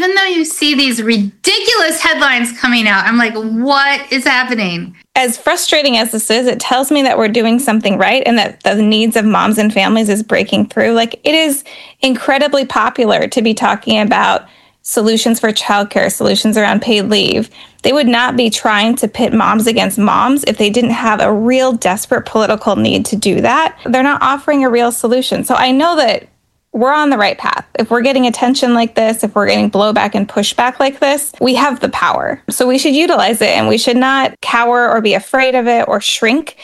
even though you see these ridiculous headlines coming out, I'm like, what is happening? As frustrating as this is, it tells me that we're doing something right and that the needs of moms and families is breaking through. Like, it is incredibly popular to be talking about solutions for childcare, solutions around paid leave. They would not be trying to pit moms against moms if they didn't have a real desperate political need to do that. They're not offering a real solution. So I know that we're on the right path. If we're getting attention like this, if we're getting blowback and pushback like this, we have the power. So we should utilize it, and we should not cower or be afraid of it or shrink.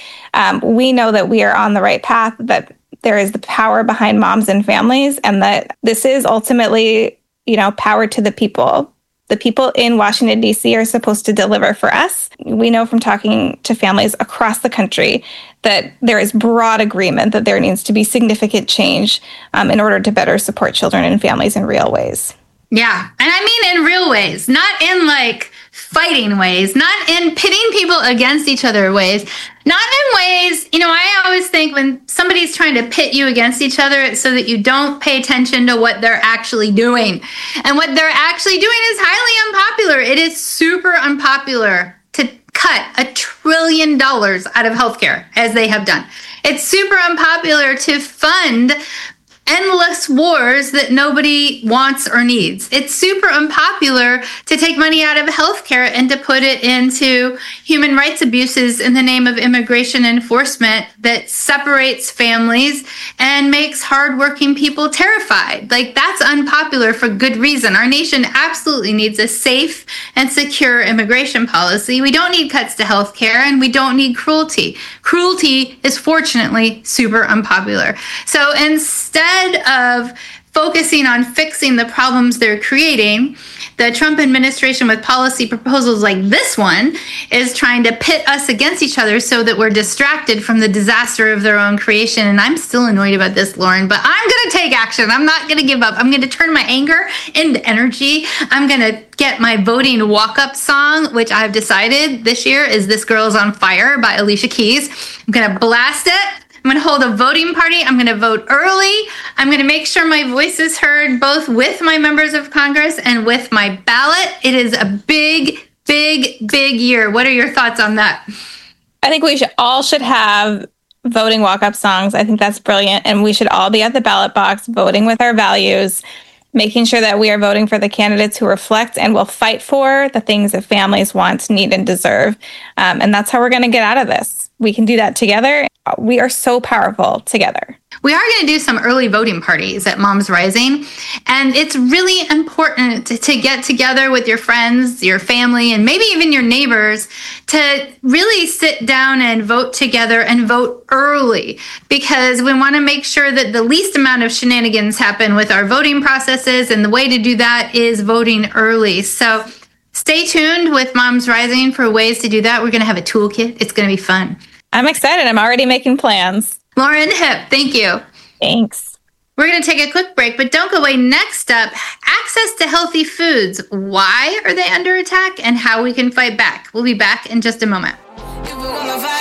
We know that we are on the right path, that there is the power behind moms and families, and that this is ultimately, power to the people. The people in Washington, D.C. are supposed to deliver for us. We know from talking to families across the country that there is broad agreement that there needs to be significant change in order to better support children and families in real ways. Yeah. And I mean in real ways, not in like fighting ways, not in pitting people against each other ways, not in ways, I always think when somebody's trying to pit you against each other, it's so that you don't pay attention to what they're actually doing. And what they're actually doing is highly unpopular. It is super unpopular to cut $1 trillion out of healthcare, as they have done. It's super unpopular to fund endless wars that nobody wants or needs. It's super unpopular to take money out of healthcare and to put it into human rights abuses in the name of immigration enforcement that separates families and makes hardworking people terrified. Like, that's unpopular for good reason. Our nation absolutely needs a safe and secure immigration policy. We don't need cuts to healthcare, and we don't need cruelty. Cruelty is fortunately super unpopular. So instead of focusing on fixing the problems they're creating, the Trump administration with policy proposals like this one is trying to pit us against each other so that we're distracted from the disaster of their own creation. And I'm still annoyed about this, Lauren, but I'm going to take action. I'm not going to give up. I'm going to turn my anger into energy. I'm going to get my voting walk-up song, which I've decided this year is This Girl's on Fire by Alicia Keys. I'm going to blast it. I'm going to hold a voting party. I'm going to vote early. I'm going to make sure my voice is heard both with my members of Congress and with my ballot. It is a big, big, big year. What are your thoughts on that? I think we should have voting walk-up songs. I think that's brilliant. And we should all be at the ballot box voting with our values, making sure that we are voting for the candidates who reflect and will fight for the things that families want, need, and deserve. And that's how we're going to get out of this. We can do that together. We are so powerful together. We are going to do some early voting parties at Moms Rising. And it's really important to get together with your friends, your family, and maybe even your neighbors to really sit down and vote together and vote early, because we want to make sure that the least amount of shenanigans happen with our voting processes. And the way to do that is voting early. So stay tuned with Moms Rising for ways to do that. We're going to have a toolkit. It's going to be fun. I'm excited. I'm already making plans. Lauren Hipp, thank you. Thanks. We're going to take a quick break, but don't go away. Next up, access to healthy foods. Why are they under attack and how we can fight back? We'll be back in just a moment. If we're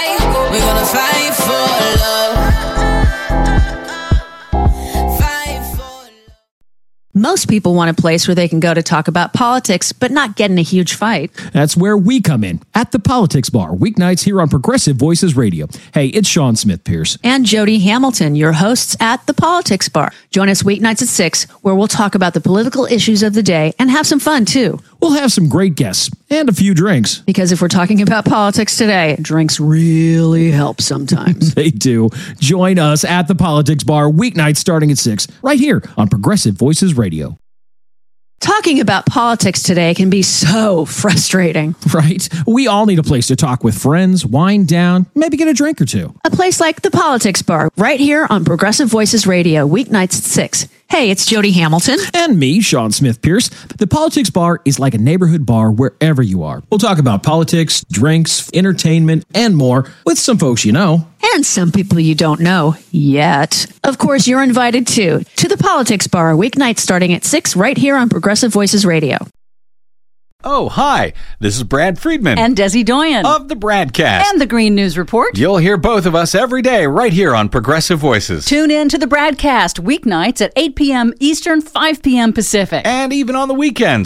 gonna fight for love. Most people want a place where they can go to talk about politics, but not get in a huge fight. That's where we come in, at the Politics Bar, weeknights here on Progressive Voices Radio. Hey, it's Sean Smith Pierce. And Jody Hamilton, your hosts at the Politics Bar. Join us weeknights at 6, where we'll talk about the political issues of the day and have some fun, too. We'll have some great guests and a few drinks. Because if we're talking about politics today, drinks really help sometimes. They do. Join us at the Politics Bar, weeknights starting at 6, right here on Progressive Voices Radio. Talking about politics today can be so frustrating. Right? We all need a place to talk with friends, wind down, maybe get a drink or two. A place like the Politics Bar, right here on Progressive Voices Radio, weeknights at 6. Hey, it's Jody Hamilton. And me, Sean Smith Pierce. The Politics Bar is like a neighborhood bar wherever you are. We'll talk about politics, drinks, entertainment, and more with some folks you know. And some people you don't know yet. Of course, you're invited too to the Politics Bar, weeknights starting at 6 right here on Progressive Voices Radio. Oh, hi. This is Brad Friedman. And Desi Doyen. Of the Bradcast. And the Green News Report. You'll hear both of us every day right here on Progressive Voices. Tune in to the Bradcast weeknights at 8 p.m. Eastern, 5 p.m. Pacific. And even on the weekends.